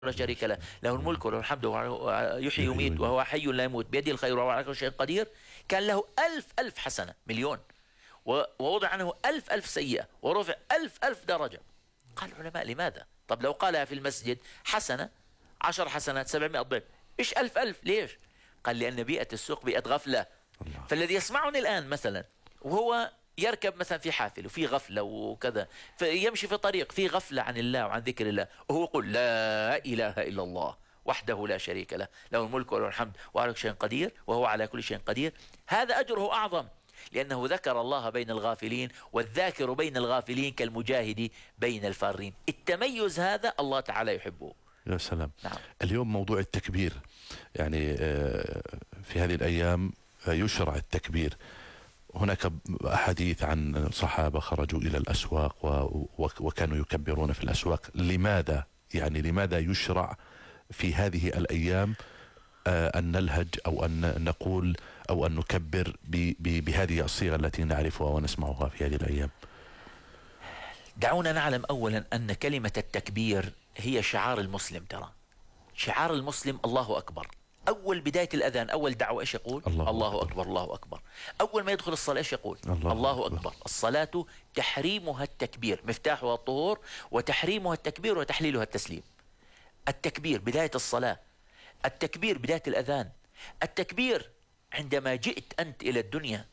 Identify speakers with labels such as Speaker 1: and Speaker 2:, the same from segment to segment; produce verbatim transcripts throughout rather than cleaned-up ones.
Speaker 1: لا شريك له، له الملك وله الحمد وهو يحيي ويميت وهو حي لا يموت بيده الخير وهو على كل شيء قدير، كان له ألف ألف حسنة، مليون، ووضع عنه ألف ألف سيئة ورفع ألف ألف درجة. قال العلماء لماذا؟ طب لو قالها في المسجد حسنة، عشر حسنات، سبعمائة ضعف، إيش ألف ألف ليش؟ قال لأن بيئة السوق بيئة غفلة. الله. فالذي يسمعني الآن مثلا وهو يركب مثلا في حافل وفي غفلة وكذا، فيمشي في طريق في غفلة عن الله وعن ذكر الله، وهو يقول لا إله إلا الله وحده لا شريك له، له الملك وله الحمد وعلى كل شيء قدير وهو على كل شيء قدير، هذا أجره أعظم، لأنه ذكر الله بين الغافلين، والذاكر بين الغافلين كالمجاهد بين الفارين. التميز هذا الله تعالى يحبه.
Speaker 2: يا سلام.
Speaker 1: نعم.
Speaker 2: اليوم موضوع التكبير، يعني في هذه الأيام يشرع التكبير. هناك أحاديث عن صحابة خرجوا إلى الأسواق وكانوا يكبرون في الأسواق. لماذا يعني لماذا يشرع في هذه الأيام أن نلهج أو أن نقول أو أن نكبر بهذه الصيغة التي نعرفها ونسمعها في هذه الأيام؟
Speaker 1: دعونا نعلم أولا أن كلمة التكبير هي شعار المسلم. ترى شعار المسلم الله أكبر. أول بداية الأذان، أول دعوة إيش يقول؟ الله, الله أكبر. الله أكبر. أول ما يدخل الصلاة إيش يقول؟ الله, الله أكبر. أكبر. الصلاة تحريمها التكبير، مفتاحها الطهور، وتحريمها التكبير، وتحليلها التسليم. التكبير بداية الصلاة، التكبير بداية الأذان، التكبير عندما جئت أنت إلى الدنيا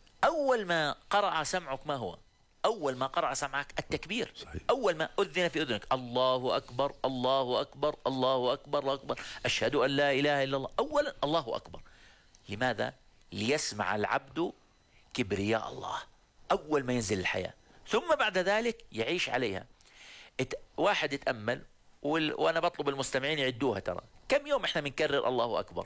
Speaker 1: أول ما قرع سمعك ما هو؟ أول ما قرع سمعك التكبير. صحيح. أول ما أذن في أذنك الله أكبر الله أكبر الله أكبر الله أكبر أشهد أن لا إله إلا الله، أولا الله أكبر. لماذا؟ ليسمع العبد كبرياء الله أول ما ينزل الحياة، ثم بعد ذلك يعيش عليها. ات... واحد يتأمل وال... وأنا بطلب المستمعين يعدوها. ترى كم يوم إحنا بنكرر الله أكبر؟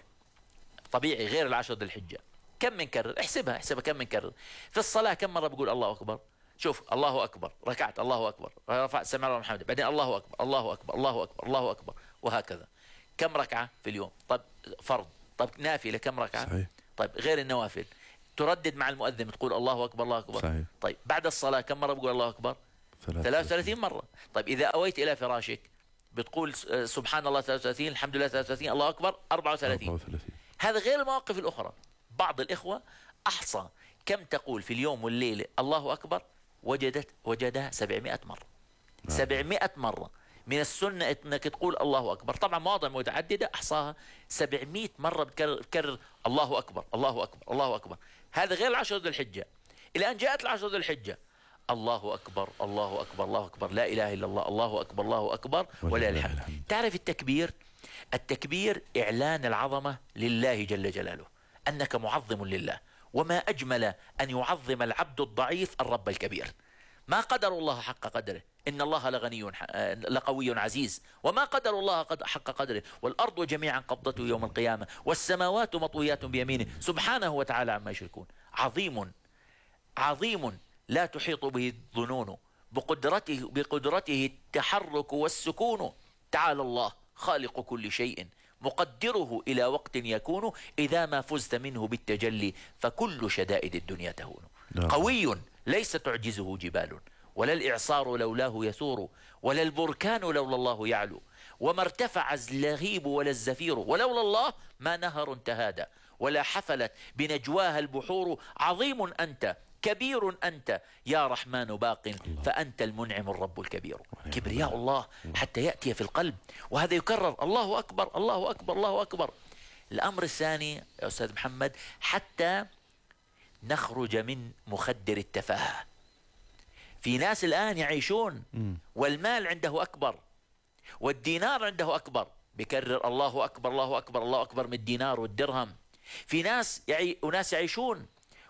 Speaker 1: طبيعي غير العشر ذي الحجة كم بنكرر؟ احسبها احسبها كم بنكرر في الصلاة. كم مرة بقول الله أكبر؟ شوف، الله أكبر، ركعت الله أكبر، رفعت سمع الله محمد، بعدين الله أكبر الله أكبر الله أكبر الله أكبر، وهكذا. كم ركعة في اليوم؟ طب فرض، طب نافلة كم ركعة؟
Speaker 2: صحيح.
Speaker 1: طيب غير النوافل تردد مع المؤذن تقول الله أكبر الله أكبر.
Speaker 2: صحيح.
Speaker 1: طيب بعد الصلاة كم مرة بقول الله أكبر؟ ثلاثة وثلاثين مرة. طيب إذا أويت إلى فراشك بتقول سبحان الله ثلاثة وثلاثين، الحمد لله ثلاثة وثلاثين، الله أكبر أربعة وثلاثين. أربعة وثلاثين. هذا غير المواقف الأخرى. بعض الإخوة أحصى كم تقول في اليوم والليلة الله أكبر، وجدت وجدها سبعمائة مرة. نعم. سبعمائة مرة. من السنة أنك تقول الله أكبر. طبعا مواضع متعددة أحصاها سبعمائة مرة بتكرر, بتكرر الله أكبر الله أكبر الله أكبر. هذا غير العشر ذي الحجة. إلى أن جاءت العشر ذي الحجة الله أكبر الله أكبر الله أكبر لا إله إلا الله الله أكبر الله أكبر ولا الحمد. تعرف التكبير؟ التكبير إعلان العظمة لله جل جلاله، أنك معظم لله. وما أجمل أن يعظم العبد الضعيف الرب الكبير. ما قدر الله حق قدره، إن الله لغني لقوي عزيز، وما قدر الله حق قدره، والأرض جميعا قبضته يوم القيامة، والسماوات مطويات بيمينه سبحانه وتعالى عما يشركون. عظيم عظيم لا تحيط به الظنون، بقدرته بقدرته التحرك والسكون. تعالى الله خالق كل شيء، مقدره إلى وقت يكون، إذا ما فزت منه بالتجلي فكل شدائد الدنيا تهون. لا. قوي ليس تعجزه جبال، ولا الإعصار لولاه يثور، ولا البركان لولا الله يعلو، وما ارتفع اللهيب ولا الزفير، ولولا الله ما نهر تهادى، ولا حفلت بنجواها البحور. عظيم أنت كبير أنت يا رحمن باق، فأنت المنعم الرب الكبير. كبرياء الله حتى يأتي في القلب، وهذا يكرر الله أكبر الله أكبر الله أكبر. الأمر الثاني يا أستاذ محمد، حتى نخرج من مخدر التفاهة. في ناس الآن يعيشون والمال عنده أكبر، والدينار عنده أكبر، بكرر الله أكبر الله أكبر الله أكبر من الدينار والدرهم. في ناس يعي... وناس يعيشون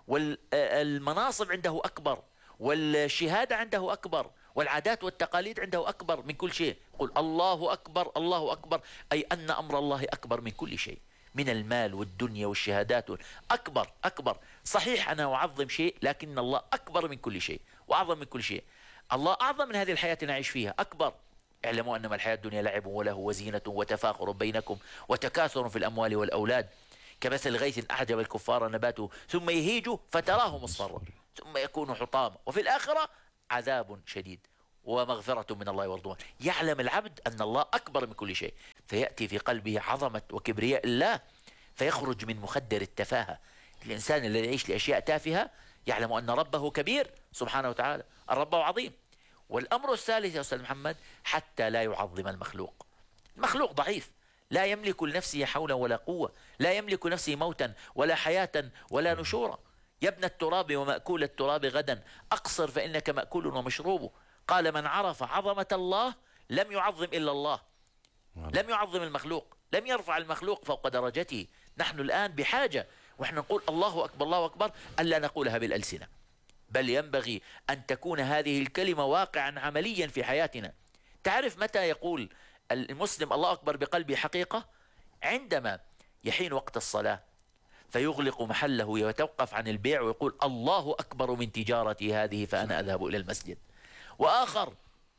Speaker 1: والمناصب عنده أكبر، والشهادة عنده أكبر، والعادات والتقاليد عنده أكبر من كل شيء. قل الله أكبر الله أكبر، أي أن أمر الله أكبر من كل شيء، من المال والدنيا والشهادات. أكبر أكبر. صحيح أنا أعظم شيء، لكن الله أكبر من كل شيء وأعظم من كل شيء. الله أعظم من هذه الحياة نعيش فيها، أكبر. اعلموا أنما الحياة الدنيا لعب وله وزينة وتفاخر بينكم وتكاثر في الأموال والأولاد، كمثل غيث أعجب الكفار نباته ثم يهيج فتراه مصفرا ثم يكون حطاما، وفي الآخرة عذاب شديد. ومغفرة من الله ورضوان. يعلم العبد أن الله أكبر من كل شيء، فيأتي في قلبه عظمة وكبرياء الله، فيخرج من مخدر التفاهة. الإنسان الذي يعيش لأشياء تافهة يعلم أن ربه كبير سبحانه وتعالى، الرب عظيم. والأمر الثالث يا أستاذ محمد، حتى لا يعظم المخلوق. المخلوق ضعيف، لا يملك لنفسه حولا ولا قوة، لا يملك نفسه موتا ولا حياة ولا نشورا. يا ابن التراب ومأكول التراب غدا أقصر فإنك مأكول ومشروب. قال من عرف عظمة الله لم يعظم إلا الله، لم يعظم المخلوق، لم يرفع المخلوق فوق درجته. نحن الآن بحاجة ونحن نقول الله أكبر الله أكبر ألا نقولها بالألسنة، بل ينبغي أن تكون هذه الكلمة واقعا عمليا في حياتنا. تعرف متى يقول المسلم الله أكبر بقلبه حقيقة؟ عندما يحين وقت الصلاة فيغلق محله ويتوقف عن البيع ويقول الله أكبر من تجارتي هذه فأنا أذهب إلى المسجد. وآخر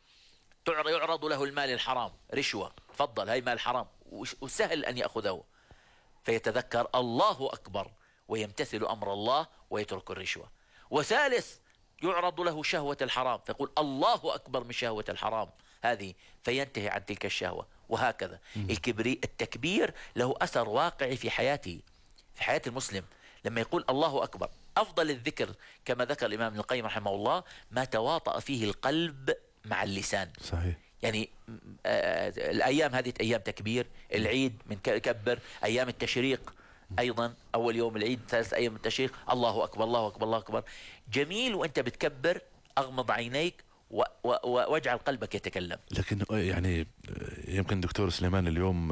Speaker 1: يعرض له المال الحرام، رشوة، تفضل هاي مال حرام وسهل أن يأخذه، فيتذكر الله أكبر ويمتثل أمر الله ويترك الرشوة. وثالث يعرض له شهوة الحرام فيقول الله أكبر من شهوة الحرام هذه، فينتهي عن تلك الشهوة. وهكذا الكبري التكبير له أثر واقعي في حياته، في حياة المسلم. لما يقول الله أكبر، أفضل الذكر كما ذكر الإمام ابن القيم رحمه الله ما تواطأ فيه القلب مع اللسان.
Speaker 2: صحيح.
Speaker 1: يعني آه الأيام هذه أيام تكبير، العيد من كبر، أيام التشريق أيضا أول يوم العيد، ثالث أيام التشريق الله أكبر الله أكبر الله أكبر. جميل وأنت بتكبر أغمض عينيك واجعل قلبك يتكلم.
Speaker 2: لكن يعني يمكن دكتور سليمان اليوم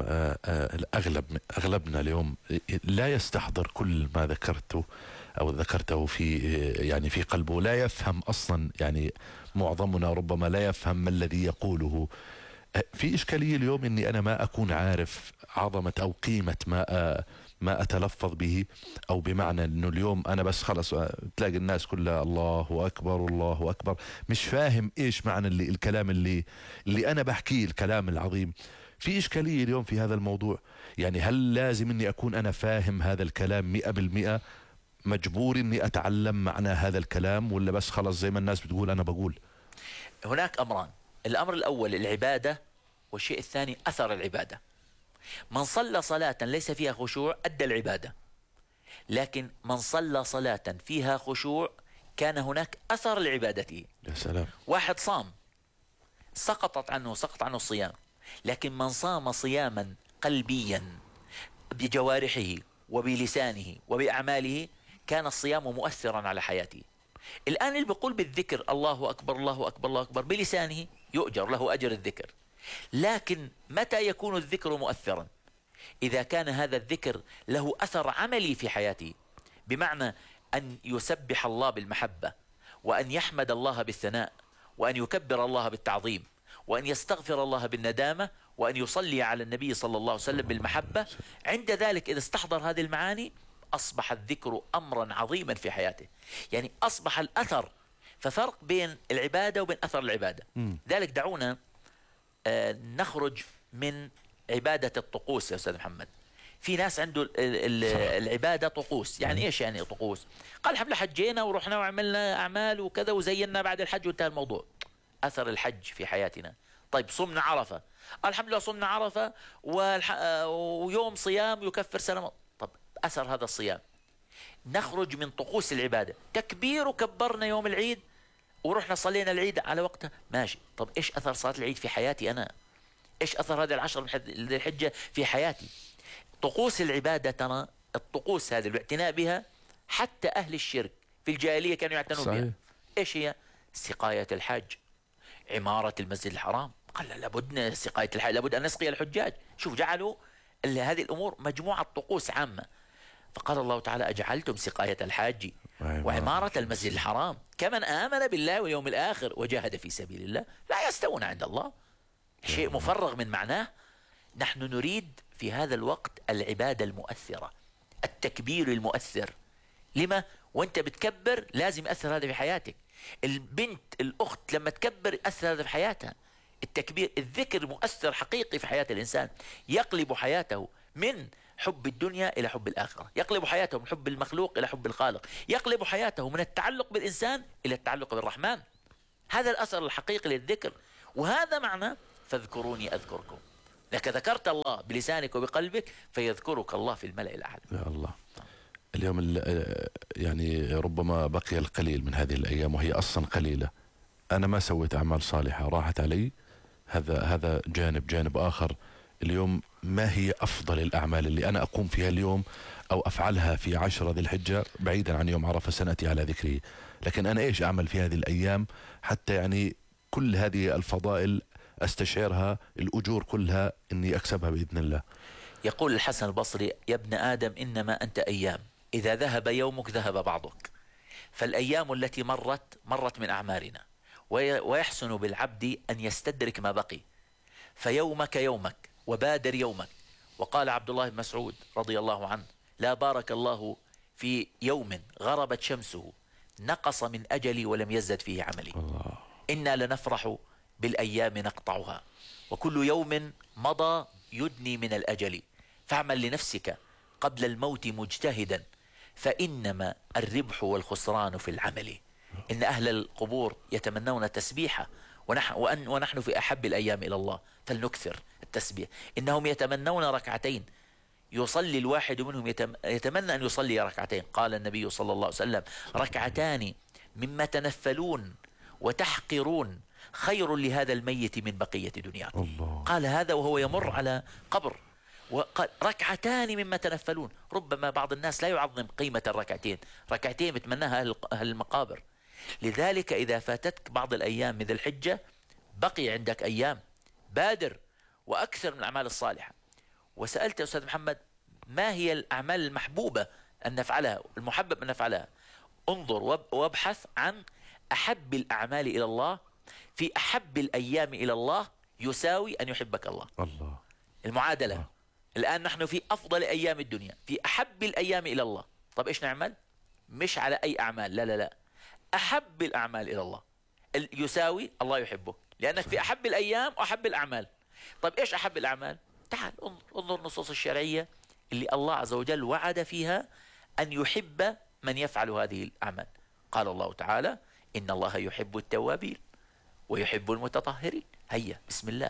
Speaker 2: أغلب أغلبنا اليوم لا يستحضر كل ما ذكرته أو ذكرته في يعني في قلبه، لا يفهم أصلا، يعني معظمنا ربما لا يفهم ما الذي يقوله. في إشكالية اليوم إني أنا ما أكون عارف عظمة أو قيمة ما ما أتلفظ به، أو بمعنى أنه اليوم أنا بس خلص تلاقي الناس كلها الله أكبر الله أكبر، مش فاهم إيش معنى اللي الكلام اللي اللي أنا بحكيه، الكلام العظيم. في إشكالية اليوم في هذا الموضوع، يعني هل لازم أني أكون أنا فاهم هذا الكلام مئة بالمئة، مجبور أني أتعلم معنى هذا الكلام، ولا بس خلص زي ما الناس بتقول أنا بقول؟
Speaker 1: هناك أمران، الأمر الأول العبادة، والشيء الثاني أثر العبادة. من صلى صلاة ليس فيها خشوع أدى العبادة، لكن من صلى صلاة فيها خشوع كان هناك أثر لعبادته.
Speaker 2: يا سلام.
Speaker 1: واحد صام سقطت عنه سقط عنه الصيام، لكن من صام صياما قلبيا بجوارحه وبلسانه وبأعماله كان الصيام مؤثرا على حياته. الآن اللي بيقول بالذكر الله أكبر الله أكبر الله أكبر بلسانه يؤجر، له أجر الذكر، لكن متى يكون الذكر مؤثرا؟ إذا كان هذا الذكر له أثر عملي في حياته، بمعنى أن يسبح الله بالمحبة، وأن يحمد الله بالثناء، وأن يكبر الله بالتعظيم، وأن يستغفر الله بالندامة، وأن يصلي على النبي صلى الله عليه وسلم بالمحبة. عند ذلك إذا استحضر هذه المعاني أصبح الذكر أمرا عظيما في حياته، يعني أصبح الأثر. ففرق بين العبادة وبين أثر العبادة. م. ذلك دعونا آه نخرج من عبادة الطقوس يا أستاذ محمد. في ناس عنده العبادة طقوس. يعني إيش يعني طقوس؟ قال الحمد لله حجينا ورحنا وعملنا أعمال وكذا وزينا بعد الحج وانتهى الموضوع. أثر الحج في حياتنا. طيب صمنا عرفة، الحمد لله صمنا عرفة والح... ويوم صيام يكفر سنة. طب أثر هذا الصيام، نخرج من طقوس العبادة، تكبير وكبرنا يوم العيد ورحنا صلينا العيد على وقتها، ماشي. طب إيش أثر صلاة العيد في حياتي أنا؟ إيش أثر هذه العشر من ذي الحجة في حياتي؟ طقوس العبادة ترى الطقوس هذه الاعتناء بها حتى أهل الشرك في الجاهلية كانوا يعتنون بها. إيش هي؟ سقاية الحاج، عمارة المسجد الحرام. قال لابد سقاية الحاج، لابد أن نسقي الحجاج. شوف جعلوا هذه الأمور مجموعة طقوس عامة. فقال الله تعالى أجعلتم سقاية الحاج وعمارة المسجد الحرام كمن آمن بالله واليوم الآخر وجاهد في سبيل الله لا يستوون عند الله. شيء مفرغ من معناه. نحن نريد في هذا الوقت العبادة المؤثرة، التكبير المؤثر. لما؟ وانت بتكبر لازم يأثر هذا في حياتك. البنت الأخت لما تكبر يأثر هذا في حياتها. التكبير الذكر مؤثر حقيقي في حياة الإنسان، يقلب حياته من حب الدنيا إلى حب الآخرة، يقلب حياته من حب المخلوق إلى حب الخالق، يقلب حياته من التعلق بالإنسان إلى التعلق بالرحمن. هذا الأثر الحقيقي للذكر، وهذا معنى فاذكروني أذكركم، لك ذكرت الله بلسانك وبقلبك فيذكرك الله في الملأ الأعلى.
Speaker 2: يا الله. اليوم يعني ربما بقي القليل من هذه الأيام وهي أصلا قليلة، أنا ما سويت أعمال صالحة راحت علي، هذا هذا جانب. جانب آخر، اليوم ما هي أفضل الأعمال اللي أنا أقوم فيها اليوم أو أفعلها في عشرة ذي الحجة بعيدا عن يوم عرفة سنأتي على ذكره، لكن أنا إيش أعمل في هذه الأيام حتى يعني كل هذه الفضائل أستشعرها، الأجور كلها إني أكسبها بإذن الله.
Speaker 1: يقول الحسن البصري: يا ابن آدم إنما أنت أيام، إذا ذهب يومك ذهب بعضك. فالأيام التي مرت مرت من أعمارنا، ويحسن بالعبد أن يستدرك ما بقي، فيومك يومك وبادر يومك. وقال عبد الله بن مسعود رضي الله عنه: لا بارك الله في يوم غربت شمسه نقص من أجلي ولم يزدد فيه عملي. الله. إنا لنفرح بالأيام نقطعها، وكل يوم مضى يدني من الأجل، فاعمل لنفسك قبل الموت مجتهدا، فإنما الربح والخسران في العمل. إن أهل القبور يتمنون تسبيحة، ونحن, ونحن في أحب الأيام إلى الله فلنكثر التسبيح. إنهم يتمنون ركعتين، يصلي الواحد منهم يتمنى أن يصلي ركعتين. قال النبي صلى الله عليه وسلم: ركعتان مما تنفلون وتحقرون خير لهذا الميت من بقية دنياكم. الله. قال هذا وهو يمر على قبر، وقال ركعتان مما تنفلون. ربما بعض الناس لا يعظم قيمة الركعتين، ركعتين بتمناها أهل المقابر. لذلك إذا فاتتك بعض الأيام من ذي الحجة بقي عندك أيام، بادر وأكثر من الأعمال الصالحة. وسألت يا أستاذ محمد: ما هي الأعمال المحبوبة أن نفعلها، المحبب أن نفعلها؟ انظر وابحث عن أحب الأعمال إلى الله في أحب الأيام إلى الله يساوي أن يحبك الله. الله. المعادلة. الله. الآن نحن في أفضل أيام الدنيا، في أحب الأيام إلى الله. طب إيش نعمل؟ مش على أي أعمال، لا لا لا، أحب الأعمال إلى الله يساوي الله يحبك، لأنك في أحب الأيام وأحب الأعمال. طب إيش أحب الأعمال؟ تعال انظر, انظر النصوص الشرعية اللي الله عز وجل وعد فيها أن يحب من يفعل هذه الأعمال. قال الله تعالى: إن الله يحب التوابين ويحب المتطهرين. هيا بسم الله،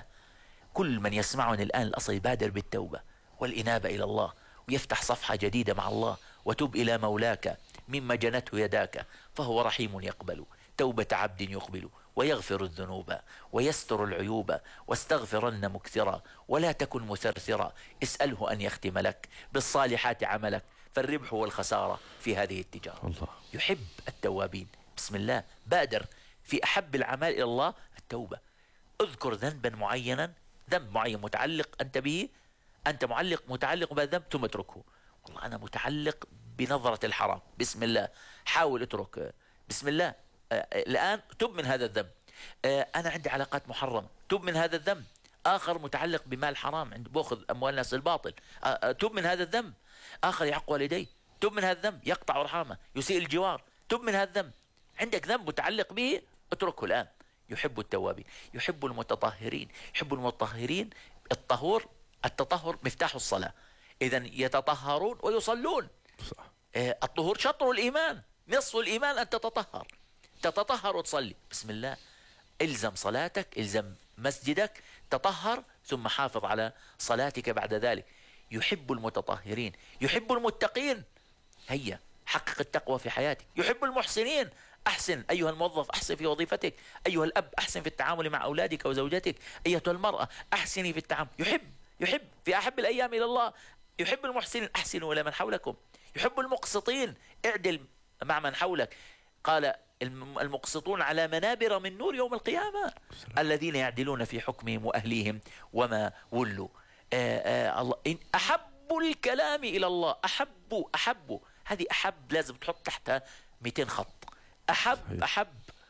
Speaker 1: كل من يسمعني الآن الأصل يبادر بالتوبة والإنابة إلى الله، ويفتح صفحة جديدة مع الله، وتب إلى مولاك مما جنته يداك، فهو رحيم يقبل توبة عبد يقبل، ويغفر الذنوب ويستر العيوب، واستغفرن مكثرا ولا تكن مثرثرا، اسأله أن يختم لك بالصالحات عملك، فالربح والخسارة في هذه التجارة. الله. يحب التوابين. بسم الله، بادر في أحب الأعمال إلى الله التوبة. اذكر ذنبا معينا، ذنب معين متعلق أنت به، أنت معلق متعلق بهذا الذنب، ثم اتركه. والله أنا متعلق بنظرة الحرام، بسم الله حاول اترك، بسم الله آه الآن تب من هذا الذنب. آه أنا عندي علاقات محرمة، تب من هذا الذنب. آخر متعلق بمال حرام، عند بأخذ أموال الناس الباطل، آه تب من هذا الذنب. آخر يعق والديه، تب من هذا الذنب. يقطع أرحامه، يسيء الجوار، تب من هذا الذنب. عندك ذنب متعلق به اتركه الآن. يحب التوابين، يحب المتطهرين. يحب المتطهرين. الطهور، التطهر مفتاح الصلاة، إذن يتطهرون ويصلون. صح. آه الطهور شطر الإيمان، نصف الإيمان أن تتطهر، تتطهر وتصلي. بسم الله، الزم صلاتك، الزم مسجدك، تطهر، ثم حافظ على صلاتك بعد ذلك. يحب المتطهرين، يحب المتقين. هيا حقق التقوى في حياتك. يحب المحسنين، أحسن أيها الموظف، أحسن في وظيفتك. أيها الأب، أحسن في التعامل مع أولادك وزوجتك. أيتها المرأة، أحسني في التعامل. يحب يحب في أحب الأيام إلى الله. يحب المحسنين، أحسنوا إلى من حولكم. يحب المقسطين، اعدل مع من حولك. قال المقسطون على منابر من نور يوم القيامة، الذين يعدلون في حكمهم وأهليهم وما ولوا. آآ آآ الله إن أحب الكلام إلى الله، أحب أحب هذه أحب لازم تحط تحتها مئتين خط. أحب أحب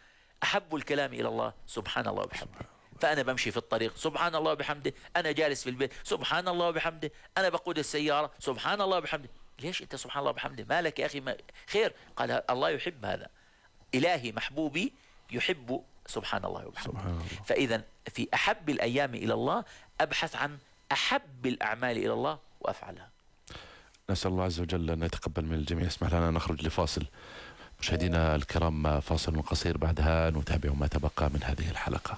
Speaker 1: أحب الكلام إلى الله سبحان الله وبحمده. فأنا بمشي في الطريق سبحان الله وبحمده، أنا جالس في البيت سبحان الله وبحمده، أنا بقود السيارة سبحان الله وبحمده. ليش أنت سبحان الله وبحمده؟ مالك يا أخي؟ ما خير. قال الله يحب هذا، إلهي محبوبي يحب سبحان الله وبحمده. فإذا في أحب الأيام إلى الله أبحث عن أحب الأعمال إلى الله وأفعلها.
Speaker 2: نسأل الله عز وجل أن يتقبل من الجميع. اسمح لنا نخرج لفاصل، مشاهدينا الكرام فاصل قصير، بعدها نتابع ما تبقى من هذه الحلقة.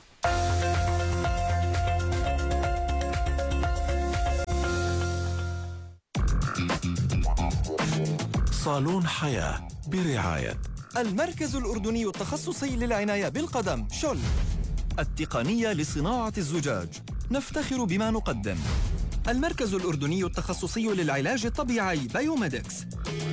Speaker 3: صالون حياة برعاية
Speaker 4: المركز الأردني التخصصي للعناية بالقدم شول، التقنية لصناعة الزجاج، نفتخر بما نقدم. المركز الأردني التخصصي للعلاج الطبيعي بايوميدكس،